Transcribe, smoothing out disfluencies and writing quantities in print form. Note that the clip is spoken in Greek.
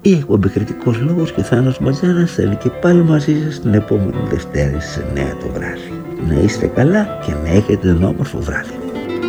Η εκπομπή Κριτικός Λόγος και Θάνος Ματζάνας θα είναι και πάλι μαζί σας την επόμενη Δευτέρα στις 9 το βράδυ. Να είστε καλά και να έχετε ένα όμορφο βράδυ.